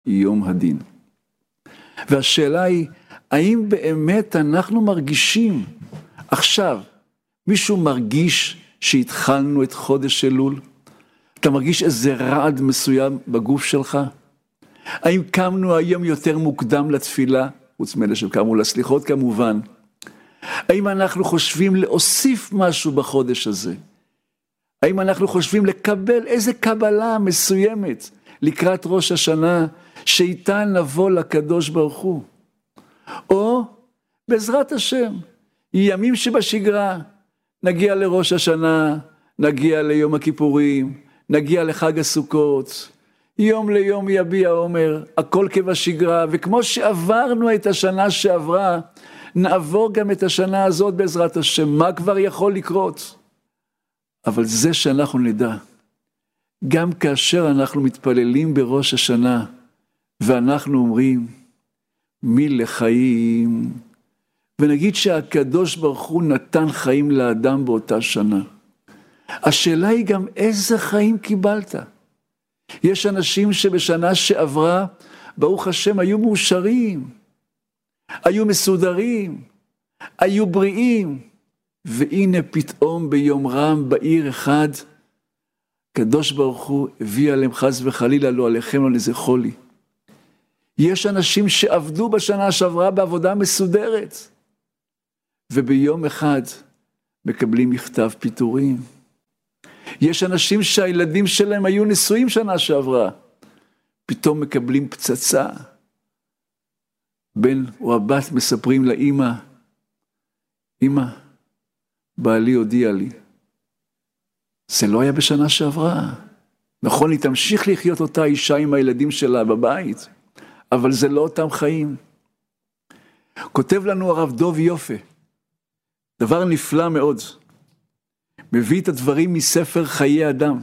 יום הדין. והשאלה היא, האם באמת אנחנו מרגישים עכשיו, מישהו מרגיש שהתחלנו את חודש אלול? אתה מרגיש איזה רעד מסוים בגוף שלך? האם קמנו היום יותר מוקדם לתפילה? חוץ מאלה שקמו לסליחות כמובן. האם אנחנו חושבים להוסיף משהו בחודש הזה? האם אנחנו חושבים לקבל איזה קבלה מסוימת לקראת ראש השנה שאיתה נבוא לקדוש ברוך הוא? או בעזרת השם, ימים שבשגרה, נגיע לראש השנה, נגיע ליום הכיפורים, נגיע לחג הסוכות, יום ליום יביע עומר, הכל כבשגרה, וכמו שעברנו את השנה שעברה, נעבור גם את השנה הזאת בעזרת השם. מה כבר יכול לקרות? אבל זה שאנחנו נדע, גם כאשר אנחנו מתפללים בראש השנה, ואנחנו אומרים, מי לחיים, ונגיד שהקדוש ברוך הוא נתן חיים לאדם באותה שנה. השאלה היא גם איזה חיים קיבלת. יש אנשים שבשנה שעברה, ברוך השם, היו מאושרים, היו מסודרים, היו בריאים, והנה פתאום ביום רם בעיר אחד, קדוש ברוך הוא הביא עליהם חס וחלילה, לא עליכם, לא לזה חולי. יש אנשים שעבדו בשנה שעברה בעבודה מסודרת, וביום אחד מקבלים מכתב פיטורים. יש אנשים שהילדים שלהם היו נשואים שנה שעברה, פתאום מקבלים פצצה. בן או הבת מספרים לאמא, אמא, בעלי הודיע לי. זה לא היה בשנה שעברה. נכון, היא תמשיך לחיות אותה אישה עם הילדים שלה בבית, אבל זה לא אותם חיים. כותב לנו הרב דוב יופי, דבר נפלא מאוד, מביא את הדברים מספר חיי אדם,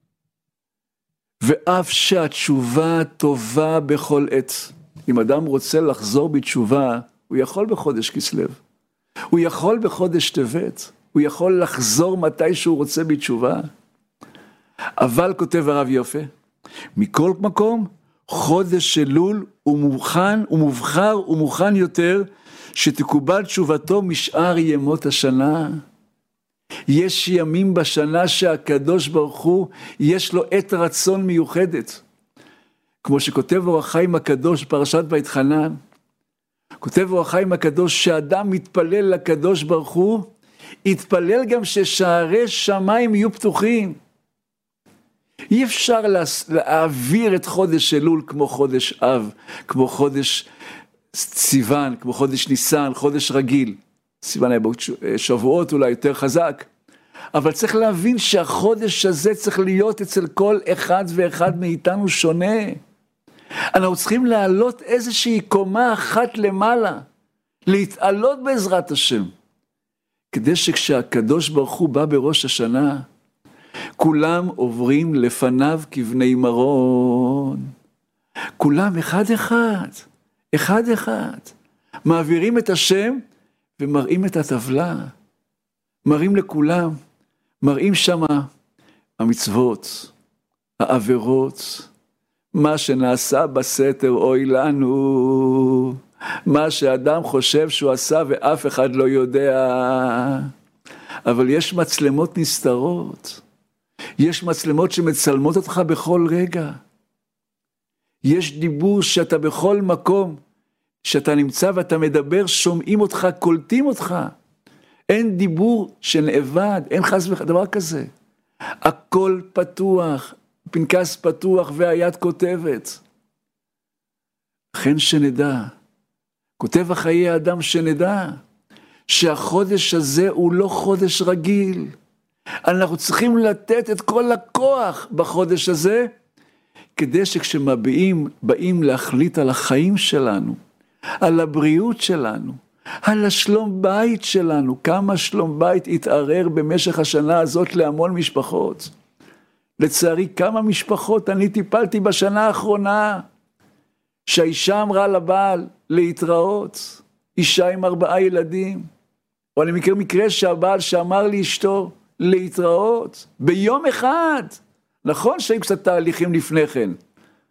ואף שהתשובה טובה בכל עת. אם אדם רוצה לחזור בתשובה, הוא יכול בחודש כסלו, הוא יכול בחודש טבת, הוא יכול לחזור מתי שהוא רוצה בתשובה. אבל כותב הרב יופי, מכל מקום, חודש אלול הוא מובחר ומוכן יותר, שתקובל תשובתו משאר ימות השנה. יש ימים בשנה שהקדוש ברוך הוא יש לו עת רצון מיוחדת. כמו שכותב אור החיים הקדוש פרשת בית חנן, כותב אור החיים הקדוש שאדם מתפלל לקדוש ברוך הוא, יתפלל גם ששערי שמיים יהיו פתוחים. אי אפשר להעביר את חודש אלול כמו חודש אב, כמו חודש סיוון, כמו חודש ניסן, חודש רגיל. סיוון היה שבועות אולי יותר חזק. אבל צריך להבין שהחודש הזה צריך להיות אצל כל אחד ואחד מאיתנו שונה. אנחנו צריכים לעלות איזושהי קומה אחת למעלה, להתעלות בעזרת השם. כדי שכשהקדוש ברוך הוא בא בראש השנה, כולם עוברים לפניו כבני מרון. כולם אחד אחד, מעבירים את השם ומראים את הטבלה. מראים לכולם, מראים שמה המצוות, העבירות, מה שנעשה בסתר אוי לנו, מה שאדם חושב שהוא עשה ואף אחד לא יודע. אבל יש מצלמות נסתרות, יש מצלמות שמצלמות אותך בכל רגע, יש דיבור שאתה בכל מקום, שאתה נמצא ואתה מדבר, שומעים אותך, קולטים אותך. אין דיבור שנאבד, אין חס וחלילה דבר כזה. הכל פתוח, פנקס פתוח והיד כותבת. לכן שנדע, כותב החיי האדם שנדע, שהחודש הזה הוא לא חודש רגיל. אנחנו צריכים לתת את כל הכוח בחודש הזה, כדי באים להחליט על החיים שלנו, על הבריאות שלנו, על השלום בית שלנו. כמה שלום בית התערער במשך השנה הזאת להמון משפחות. לצערי כמה משפחות אני טיפלתי בשנה האחרונה, שהאישה אמרה לבעל להתראות, אישה עם 4 ילדים, או אני מכיר מקרה שהבעל שאמר לאשתו להתראות, ביום אחד. נכון שהיו קצת תהליכים לפני כן,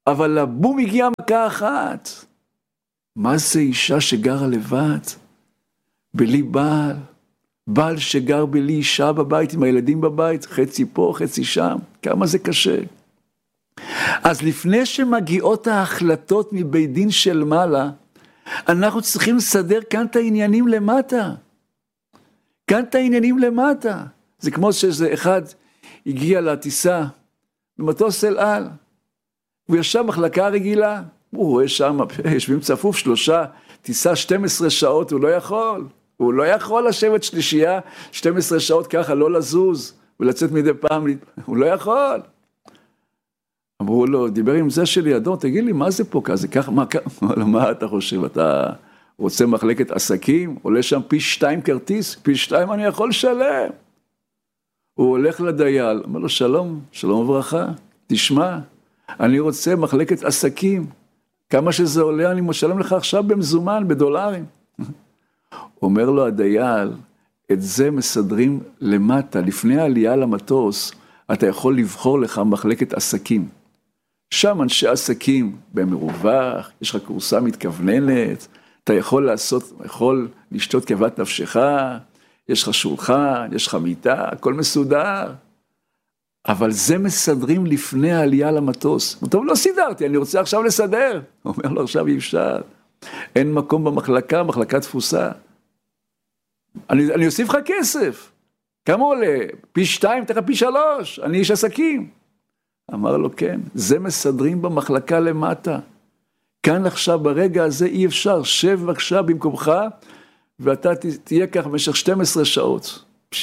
אבל לבום הגיעה מכה אחת. מה זה אישה שגרה לבד? בלי בעל, בעל שגר בלי אישה בבית, עם הילדים בבית, חצי פה, חצי שם, כמה זה קשה. אז לפני שמגיעות ההחלטות מבית דין של מעלה, אנחנו צריכים לסדר כאן את העניינים למטה. כאן את העניינים למטה. זה כמו שזה אחד הגיע לטיסה, במטוס אל על, הוא ישב מחלקה רגילה, הוא רואה שם, יושבים צפוף 3, טיסה 12 שעות, הוא לא יכול לשבת שלישייה 12 שעות ככה, לא לזוז, ולצאת מדי פעם, הוא לא יכול. אמרו לו, דיבר עם זה שלידו, תגיד לי, מה זה פה כזה? ככה, מה אתה חושב? אתה רוצה מחלקת עסקים? עולה שם פי 2 כרטיס? פי 2 אני יכול לשלם. הוא הולך לדייל, אומר לו, שלום, שלום וברכה, תשמע, אני רוצה מחלקת עסקים, כמה שזה עולה, אני משלם לך עכשיו במזומן, בדולרים. אומר לו הדייל, את זה מסדרים למטה, לפני העלייה למטוס, אתה יכול לבחור לך מחלקת עסקים. שם אנשי עסקים במרווח, יש לך קורסה מתכווננת, אתה יכול לשתות כאוות נפשך, יש לך שולחן, יש לך מיטה, הכל מסודר. אבל זה מסדרים לפני העלייה למטוס. טוב, לא סידרתי, אני רוצה עכשיו לסדר. הוא אומר לו, עכשיו אי אפשר. אין מקום במחלקה, מחלקה תפוסה. אני אוסיף לך כסף. כמה עולה? פי 2, תכף פי 3, אני איש עסקים. אמר לו, כן, זה מסדרים במחלקה למטה. כאן עכשיו, ברגע הזה אי אפשר, שב בבקשה במקומך, ואתה תהיה כך במשך 12 שעות.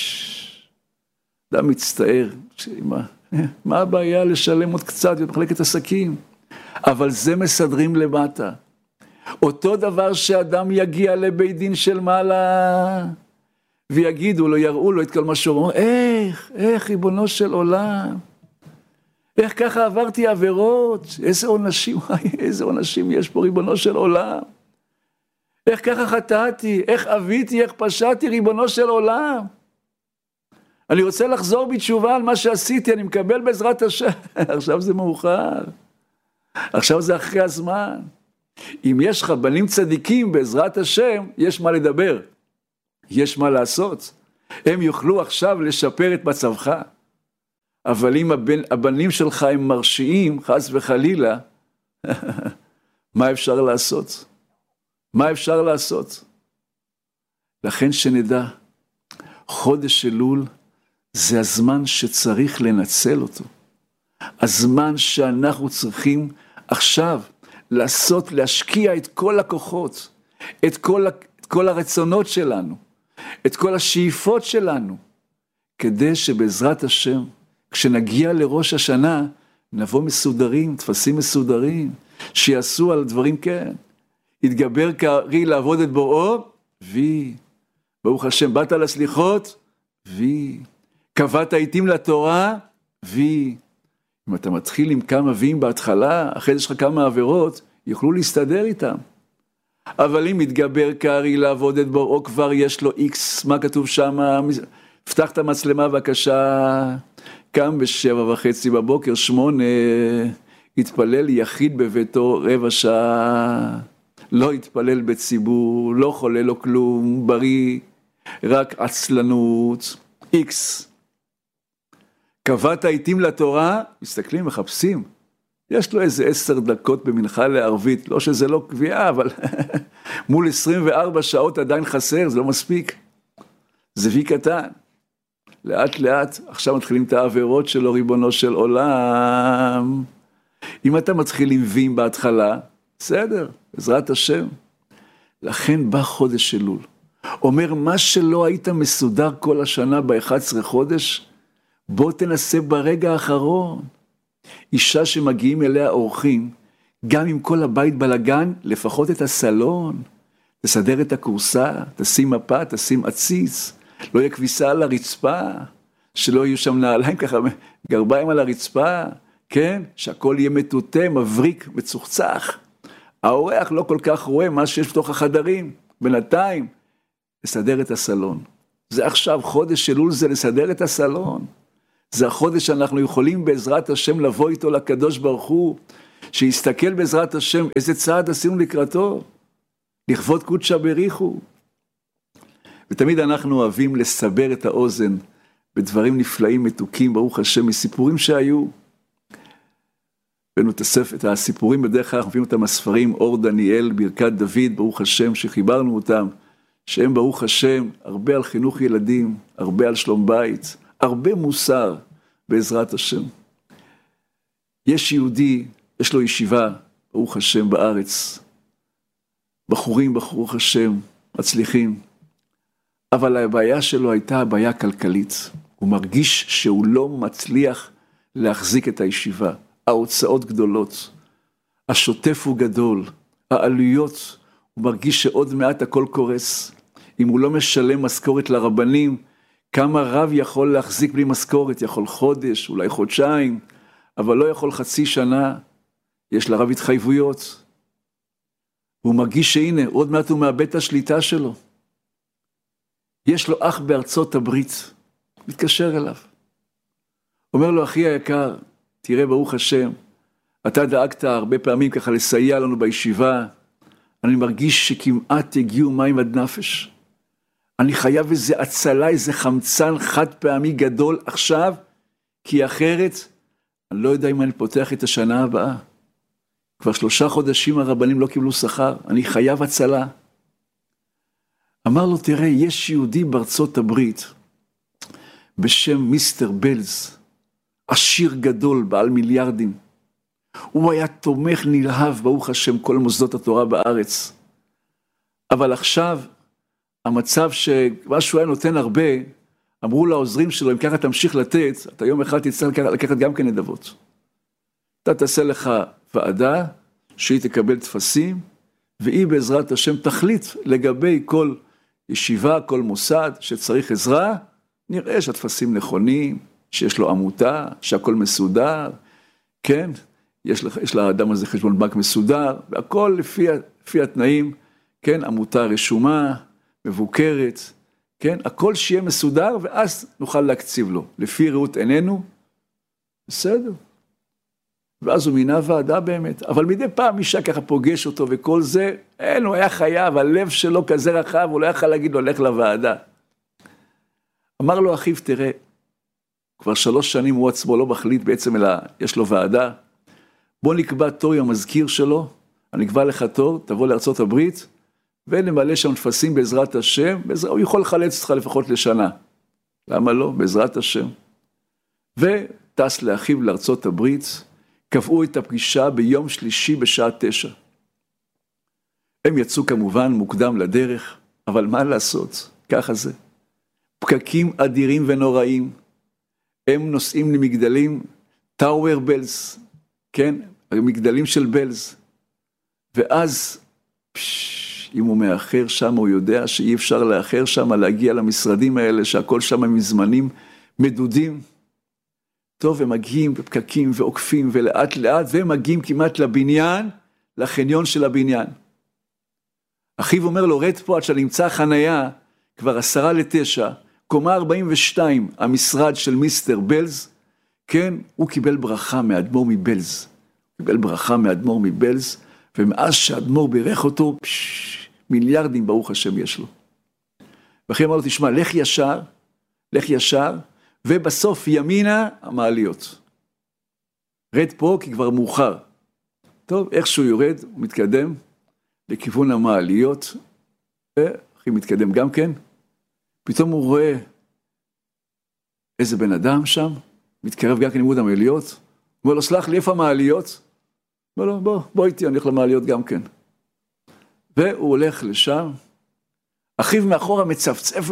אדם מצטער, מה הבעיה לשלם עוד קצת במחלקת עסקים? אבל זה מסדרים למטה. אותו דבר שאדם יגיע לבית דין של מעלה, ויגידו לו, יראו לו את כל מה שהוא אומר, איך ריבונו של עולם, איך ככה עברתי עבירות, איזה עונשים יש פה ריבונו של עולם, איך ככה חטאתי, איך אביתי, איך פשעתי ריבונו של עולם, אני רוצה לחזור בתשובה על מה שעשיתי, אני מקבל בעזרת השם, עכשיו זה מאוחר, עכשיו זה אחרי הזמן, אם יש לך בנים צדיקים בעזרת השם, יש מה לדבר, יש מה לעשות, הם יוכלו עכשיו לשפר את מצבך, אבל אם הבנים שלך הם מרשיעים, חס וחלילה, מה אפשר לעשות? מה אפשר לעשות? לכן שנדע, חודש אלול זה הזמן שצריך לנצל אותו. הזמן שאנחנו צריכים עכשיו לעשות, להשקיע את כל הכוחות, את כל הרצונות שלנו, את כל השאיפות שלנו, כדי שבעזרת השם, כשנגיע לראש השנה, נבוא מסודרים, תפסים מסודרים, שיעשו על דברים כן. יתגבר קרי לעבוד את בוראו, ברוך השם, באת לסליחות, קבעת עיתים לתורה, אם אתה מתחיל עם כמה ויים בהתחלה, אחרי זה יש לך כמה עבירות, יוכלו להסתדר איתם. אבל אם יתגבר קרי לעבוד את בוראו, כבר יש לו איקס, מה כתוב שם? פתח את המצלמה בבקשה, קם 7:30 בבוקר, 8, התפלל יחיד בביתו 15 שעה, לא התפלל בציבור, לא חולה לו כלום, בריא, רק עצלנות, איקס. קבעת עיתים לתורה, מסתכלים, מחפשים, יש לו איזה 10 דקות במנחה לערבית, לא שזה לא קביעה, אבל מול 24 שעות עדיין חסר, זה לא מספיק, זה וי קטן. לאט לאט, עכשיו מתחילים את העבירות שלו, ריבונו של עולם. אם אתה מתחיל עם ויים בהתחלה, בסדר, בעזרת השם. לכן בא חודש אלול. אומר, מה שלא היית מסודר כל השנה ב-11 חודש, בוא תנסה ברגע האחרון. אישה שמגיעים אליה אורחים, גם עם כל הבית בלגן, לפחות את הסלון, תסדר את הקורסה, תשים מפה, תשים עציץ, לא יהיה כביסה על הרצפה, שלא יהיו שם נעליים ככה, גרביים על הרצפה, כן? שהכל יהיה מטוטה, מבריק, מצוחצח. האורח לא כל כך רואה מה שיש בתוך החדרים, בינתיים, לסדר את הסלון. זה עכשיו, חודש אלול זה לסדר את הסלון. זה החודש שאנחנו יכולים בעזרת השם לבוא איתו לקדוש ברוך הוא, שיסתכל בעזרת השם, איזה צעד עשינו לקראתו, לכבוד קודשא בריחו. ותמיד אנחנו אוהבים לסבר את האוזן, בדברים נפלאים מתוקים, ברוך השם, מסיפורים שהיו. הבאנו את הסיפורים בדרך כלל, אנחנו מביאים אותם הספרים, אור דניאל, ברכת דוד, ברוך השם, שחיברנו אותם, שהם ברוך השם, הרבה על חינוך ילדים, הרבה על שלום בית, הרבה מוסר בעזרת השם. יש יהודי, יש לו ישיבה, ברוך השם, בארץ, בחורים, ברוך השם, מצליחים, אבל הבעיה שלו הייתה הבעיה כלכלית. הוא מרגיש שהוא לא מצליח להחזיק את הישיבה. ההוצאות גדולות, השוטף הוא גדול, העלויות, הוא מרגיש שעוד מעט הכל קורס. אם הוא לא משלם משכורת לרבנים, כמה רב יכול להחזיק בלי משכורת? יכול חודש, אולי חודשיים, אבל לא יכול חצי שנה. יש לרב התחייבויות. הוא מרגיש שהנה, עוד מעט הוא מאבד את השליטה שלו. יש לו אח בארצות הברית, מתקשר אליו. אומר לו, אחי היקר, תראה ברוך השם, אתה דאגת הרבה פעמים ככה לסייע לנו בישיבה, אני מרגיש שכמעט הגיעו מים עד נפש. אני חייב איזה הצלה, איזה חמצן חד פעמי גדול עכשיו, כי אחרת, אני לא יודע אם אני פותח את השנה הבאה. כבר 3 חודשים הרבנים לא קיבלו שכר, אני חייב הצלה. אמר לו, תראה, יש יהודי בארצות הברית, בשם מיסטר בלז, עשיר גדול, בעל מיליארדים. הוא היה תומך נלהב, ברוך השם, כל מוסדות התורה בארץ. אבל עכשיו, המצב שמשהו היה נותן הרבה, אמרו לעוזרים שלו, אם ככה תמשיך לתת, אתה יום אחד תצטרך לקחת גם כן נדבות. אתה תעשה לך ועדה, שהיא תקבל תפסים, והיא בעזרת השם תחליט לגבי כל ישיבה, כל מוסד שצריך עזרה, נראה שהתפסים נכונים, שיש לו עמותה, שהכל מסודר, כן? יש לאדם הזה חשבון בנק מסודר, והכל לפי התנאים, כן? עמותה רשומה, מבוקרת, כן? הכל שיהיה מסודר, ואז נוכל להקציב לו. לפי ראות עינינו, בסדר. ואז הוא מינה ועדה באמת. אבל מדי פעם מי שככה פוגש אותו וכל זה, אין, הוא היה חייב, הלב שלו כזה רחב, הוא לא יכל להגיד לו, הולך לוועדה. אמר לו אחיו, תראה, כבר 3 שנים הוא עצמו לא מחליט בעצם, אלא יש לו ועדה. בוא נקבע תור עם המזכיר שלו, אני אקבע לך תור, תבוא לארצות הברית, ונמלא שם תפסים בעזרת השם, הוא יכול לחלץ אותך לפחות לשנה. למה לא? בעזרת השם. וטס לאחיו לארצות הברית, קבעו את הפגישה ביום שלישי בשעה 9. הם יצאו כמובן מוקדם לדרך, אבל מה לעשות? ככה זה. פקקים אדירים ונוראים, הם נוסעים למגדלים, טאוור בלז, כן? המגדלים של בלז. ואז, אם הוא מאחר שם, הוא יודע שאי אפשר לאחר שם, להגיע למשרדים האלה, שהכל שם עם זמנים מדודים. טוב, הם מגיעים בפקקים ועוקפים ולאט לאט, והם מגיעים כמעט לבניין, לחניון של הבניין. אחיו אומר לו, רד פה עד שנמצא חנייה, כבר 8:50, קומה 42, המשרד של מיסטר בלז, כן, הוא קיבל ברכה מאדמו"ר מבלז. קיבל ברכה מאדמו"ר מבלז, ומאז שאדמו"ר בירך אותו, מיליארדים ברוך השם יש לו. ואחי אמר לו, תשמע, לך ישר, ובסוף ימינה המעליות. רד פה כי כבר מאוחר. טוב, איך שהוא יורד, הוא מתקדם לכיוון המעליות, ואחי מתקדם גם כן, פתאום הוא רואה איזה בן אדם שם, מתקרב גם כן לימוד המעליות, הוא אומר לו, סלח לי, איפה המעליות? הוא אומר לו, בוא איתי, אני הולך למעליות גם כן. והוא הולך לשם, אחיו מאחורה מצפצף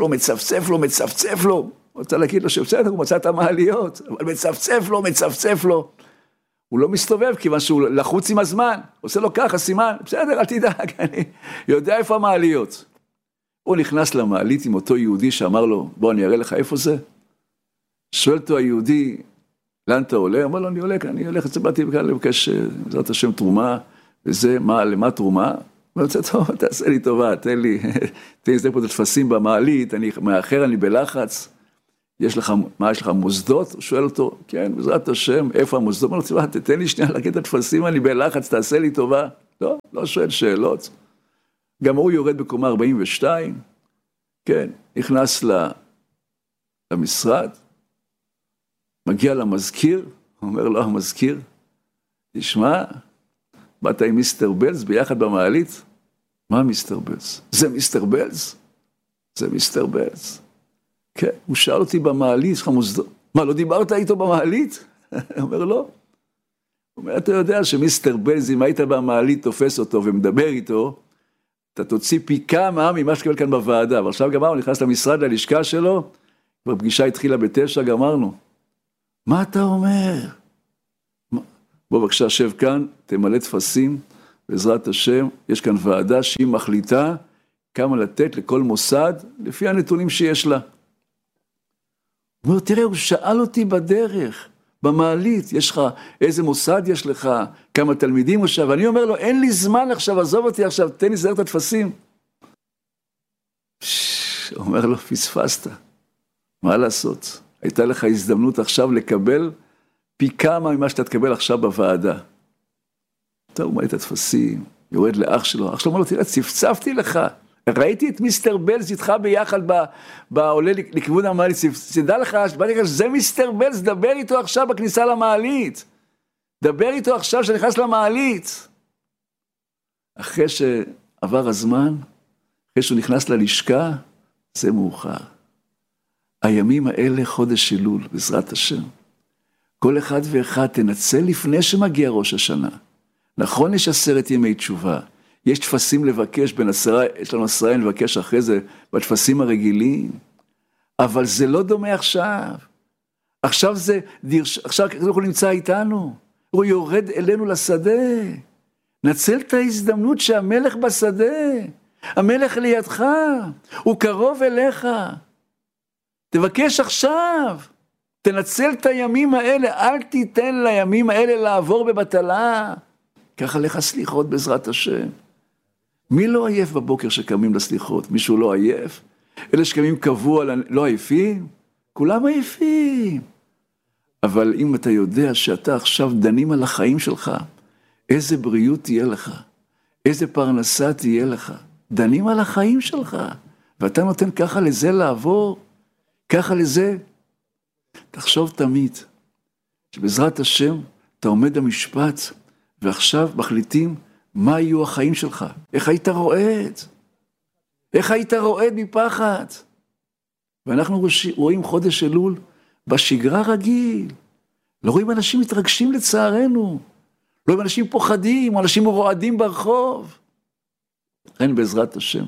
לו, הוא רוצה להגיד לו שבסדר, הוא מצא את המעליות, אבל מצפצף לו, הוא לא מסתובב, כיוון שהוא לחוץ עם הזמן, עושה לו ככה, סימן, בסדר, אל תדאג, אני יודע איפה המעליות. הוא נכנס למעלית עם אותו יהודי שאמר לו, בוא אני אראה לך איפה זה. שואל אותו היהודי, לאן אתה עולה? אמר לו, אני הולך, באתי לבקש בעזרת השם תרומה, וזה, למה תרומה? הוא אומר, טוב, תעשה לי טובה, תן לי פה את התפסים במעלית, אני מאחר, אני בלחץ. מה יש לך, מוסדות? הוא שואל אותו, כן, בעזרת השם, איפה המוסדות? הוא אומר לו, תתן לי שנייה להגיד את התפסים, אני בלחץ, תעשה לי טובה. לא שואל שאלות. גם הוא יורד בקומה 42, כן, נכנס למשרד, מגיע למזכיר, אומר לו המזכיר, תשמע, באת עם מיסטר בלס ביחד במעלית? מה מיסטר בלס? זה מיסטר בלס? זה מיסטר בלס. כן, הוא שאל אותי במעלית, יש לך מוסדות. מה, לא דיברת איתו במעלית? הוא אומר, לא. הוא אומר, אתה יודע שמיסטר בלס, אם היית במעלית, תופס אותו ומדבר איתו, אתה תוציא פי כמה ממה שקיבל כאן בוועדה. אבל עכשיו גמרנו, נכנס למשרד, ללשכה שלו, כבר פגישה התחילה ב9, גמרנו. מה אתה אומר? בוא בבקשה, שב כאן, תמלא תפסים, בעזרת השם, יש כאן ועדה שהיא מחליטה כמה לתת לכל מוסד, לפי הנתונים שיש לה. הוא אומר, תראה, הוא שאל אותי בדרך, במעלית, יש לך, איזה מוסד יש לך, כמה תלמידים עכשיו, ואני אומר לו, אין לי זמן עכשיו, עזוב אותי עכשיו, תן לי זהר את התפסים. אומר לו, פספסת, מה לעשות? הייתה לך הזדמנות עכשיו לקבל פי כמה ממה שאתה תקבל עכשיו בוועדה. טוב, הוא מלא את התפסים, יורד לאח שלו, אח שלו אומר לו, תראה, צפצפתי לך, ראיתי את מיסטר בלס איתך ביחד בעולה לכיוון המעלית, תדע לך, זה מיסטר בלס, דבר איתו עכשיו בכניסה למעלית, דבר איתו עכשיו שנכנס למעלית. אחרי שעבר הזמן, אחרי שהוא נכנס ללשכה, זה מאוחר. הימים האלה חודש אלול, בעזרת השם. כל אחד ואחד תנצל לפני שמגיע ראש השנה. נכון, יש 10 ימי תשובה. יש תפסים לבקש בין 10, יש לנו 10 לבקש אחרי זה בתפסים הרגילים. אבל זה לא דומה עכשיו. עכשיו הוא נמצא איתנו. הוא יורד אלינו לשדה. נצל את ההזדמנות שהמלך בשדה. המלך לידך. הוא קרוב אליך. תבקש עכשיו. תנצל את הימים האלה. אל תיתן לימים האלה לעבור בבטלה. ככה לך סליחות בעזרת השם. מי לא עייף בבוקר שקמים לסליחות? מישהו לא עייף? אלה שקמים קבוע לא עייפים? כולם עייפים. אבל אם אתה יודע שאתה עכשיו דנים על החיים שלך, איזה בריאות תהיה לך, איזה פרנסה תהיה לך, דנים על החיים שלך, ואתה נותן ככה לזה לעבור, ככה לזה. תחשוב תמיד, שבעזרת השם אתה עומד במשפט, ועכשיו מחליטים מה יהיו החיים שלך. איך היית רועד? איך היית רועד מפחד? ואנחנו רואים חודש אלול בשגרה רגיל. לא רואים אנשים מתרגשים לצערנו. לא רואים אנשים פוחדים, אנשים רועדים ברחוב. לכן בעזרת השם,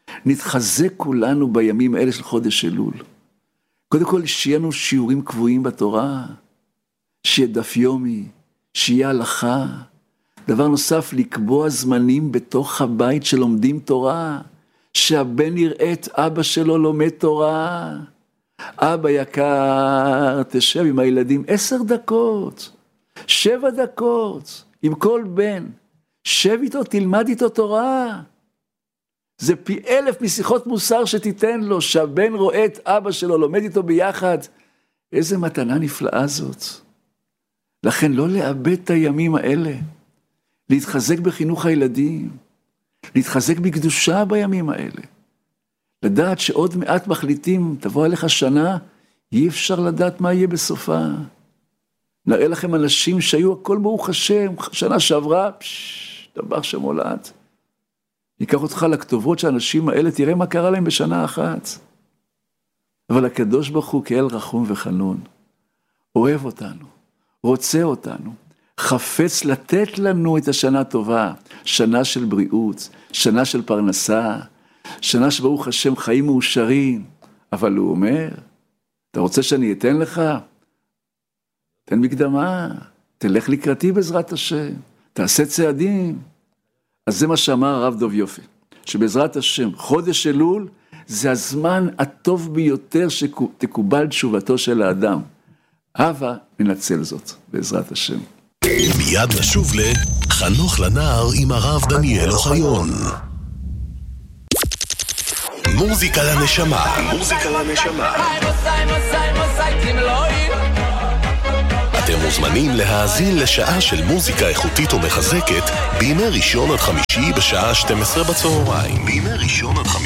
נתחזק כולנו בימים האלה של חודש אלול. קודם כל, שיהיה לנו שיעורים קבועים בתורה, שיהיה דף יומי, שיהיה הלכה. דבר נוסף, לקבוע זמנים בתוך הבית שלומדים תורה, שהבן יראה את אבא שלו לומד תורה. אבא יקר, תשב עם הילדים 10 דקות, 7 דקות, עם כל בן, שב איתו, תלמד איתו תורה. זה פי 1000 משיחות מוסר שתיתן לו, שהבן רואה את אבא שלו, לומד איתו ביחד. איזה מתנה נפלאה זאת. לכן לא לאבד את הימים האלה, להתחזק בחינוך הילדים, להתחזק בקדושה בימים האלה. לדעת שעוד מעט מחליטים, תבוא עליך שנה, אי אפשר לדעת מה יהיה בסופה. נראה לכם אנשים שהיו הכל ברוך השם, שנה שעברה, דבר שמולד. ניקח אותך לכתובות שהאנשים האלה, תראה מה קרה להם בשנה אחת. אבל הקדוש ברוך הוא כאל רחום וחנון, אוהב אותנו, רוצה אותנו, חפץ לתת לנו את השנה טובה, שנה של בריאות, שנה של פרנסה, שנה שברוך השם חיים מאושרים. אבל הוא אומר, אתה רוצה שאני אתן לך? תן מקדמה, תלך לקראתי בעזרת השם, תעשה צעדים. אז זה מה שאמר הרב דוב יופי, שבעזרת השם, חודש אלול, זה הזמן הטוב ביותר שתקובל תשובתו של האדם. הבה ננצל זאת, בעזרת השם. מיד נשוב חנוך לנער עם הרב דניאל אוחיון. מוזיקה לנשמה. מוזיקה לנשמה. אתם מוזמנים להאזין לשעה של מוזיקה איכותית ומחזקת בימי ראשון עד חמישי בשעה 12 בצהריים. בימי ראשון עד